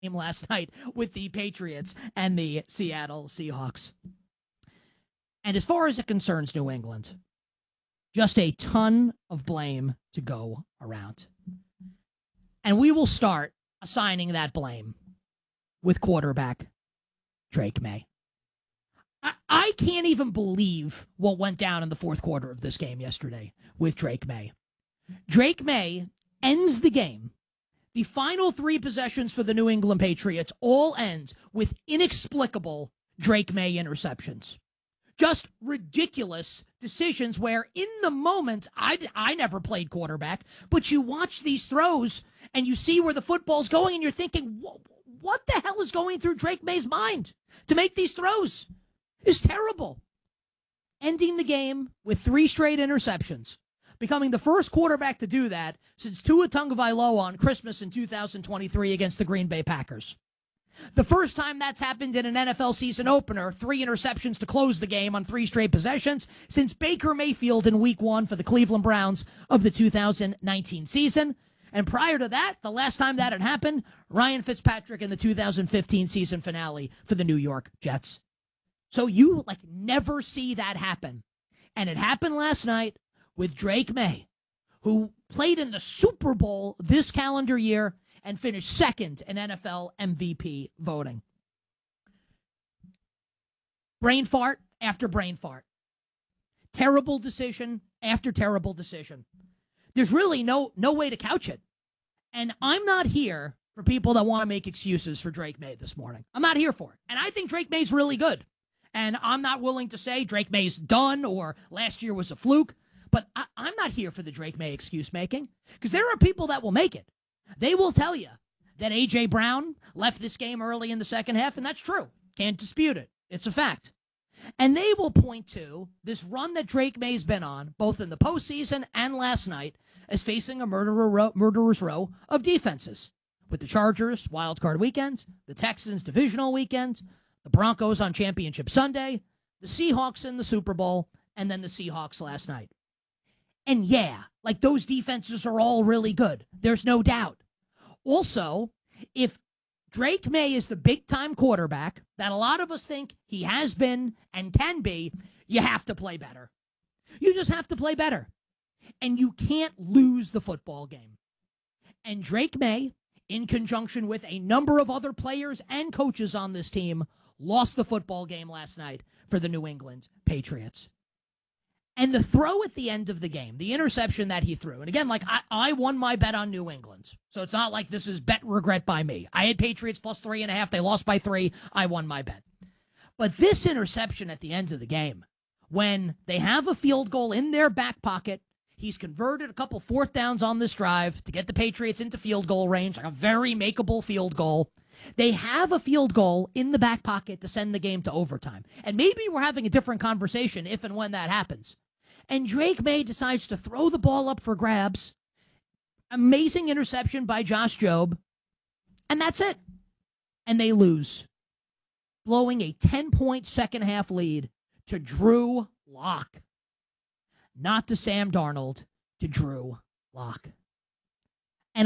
game last night with the Patriots and the Seattle Seahawks. And as far as it concerns New England, just a ton of blame to go around. And we will start assigning that blame with quarterback Drake Maye. I can't even believe what went down in the fourth quarter of this game yesterday with Drake Maye. Drake Maye ends the game. The final 3 possessions for the New England Patriots all end with inexplicable Drake Maye interceptions. Just ridiculous decisions where in the moment, I never played quarterback, but you watch these throws and you see where the football's going and you're thinking, what the hell is going through Drake Maye's mind to make these throws? It's terrible. Ending the game with 3 straight interceptions, becoming the first quarterback to do that since Tua Tagovailoa on Christmas in 2023 against the Green Bay Packers. The first time that's happened in an NFL season opener, 3 interceptions to close the game on 3 straight possessions since Baker Mayfield in Week 1 for the Cleveland Browns of the 2019 season. And prior to that, the last time that had happened, Ryan Fitzpatrick in the 2015 season finale for the New York Jets. So you never see that happen. And it happened last night with Drake Maye, who played in the Super Bowl this calendar year and finished second in NFL MVP voting. Brain fart after brain fart. Terrible decision after terrible decision. There's really no way to couch it. And I'm not here for people that want to make excuses for Drake Maye this morning. I'm not here for it. And I think Drake Maye's really good. And I'm not willing to say Drake Maye's done or last year was a fluke. But I'm not here for the Drake Maye excuse making, because there are people that will make it. They will tell you that A.J. Brown left this game early in the second half, and that's true. Can't dispute it. It's a fact. And they will point to this run that Drake Maye's been on, both in the postseason and last night, as facing a murderer's row of defenses. With the Chargers, wildcard weekend, the Texans, divisional weekend, the Broncos on Championship Sunday, the Seahawks in the Super Bowl, and then the Seahawks last night. And yeah, those defenses are all really good. There's no doubt. Also, if Drake Maye is the big-time quarterback that a lot of us think he has been and can be, you have to play better. You just have to play better. And you can't lose the football game. And Drake Maye, in conjunction with a number of other players and coaches on this team, lost the football game last night for the New England Patriots. And the throw at the end of the game, the interception that he threw, and again, I won my bet on New England, so it's not like this is bet regret by me. I had Patriots plus 3.5. They lost by 3. I won my bet. But this interception at the end of the game, when they have a field goal in their back pocket, he's converted a couple 4th downs on this drive to get the Patriots into field goal range, a very makeable field goal. They have a field goal in the back pocket to send the game to overtime. And maybe we're having a different conversation if and when that happens. And Drake Maye decides to throw the ball up for grabs. Amazing interception by Josh Jobe. And that's it. And they lose, blowing a 10-point second-half lead to Drew Lock. Not to Sam Darnold, to Drew Lock. An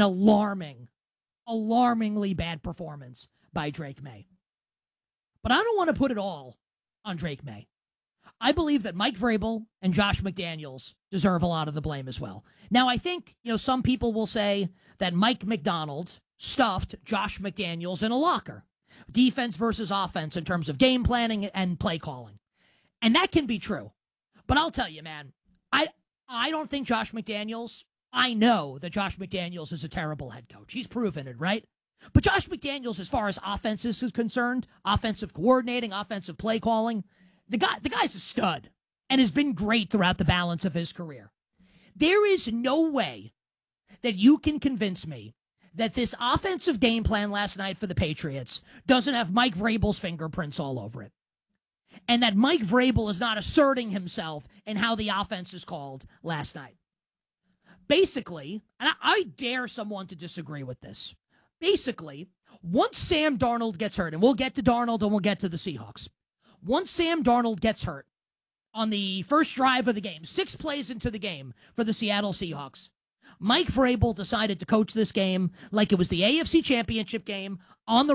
alarmingly bad performance by Drake Maye. But I don't want to put it all on Drake Maye. I believe that Mike Vrabel and Josh McDaniels deserve a lot of the blame as well. Now, I think, some people will say that Mike Macdonald stuffed Josh McDaniels in a locker. Defense versus offense in terms of game planning and play calling. And that can be true. But I'll tell you, man, I don't think Josh McDaniels, I know that Josh McDaniels is a terrible head coach. He's proven it, right? But Josh McDaniels, as far as offense is concerned, offensive coordinating, offensive play calling, the guy's a stud and has been great throughout the balance of his career. There is no way that you can convince me that this offensive game plan last night for the Patriots doesn't have Mike Vrabel's fingerprints all over it. And that Mike Vrabel is not asserting himself in how the offense is called last night. Basically, and I dare someone to disagree with this. Basically, once Sam Darnold gets hurt, and we'll get to Darnold and we'll get to the Seahawks. Once Sam Darnold gets hurt on the first drive of the game, 6 plays into the game for the Seattle Seahawks, Mike Vrabel decided to coach this game like it was the AFC Championship game on the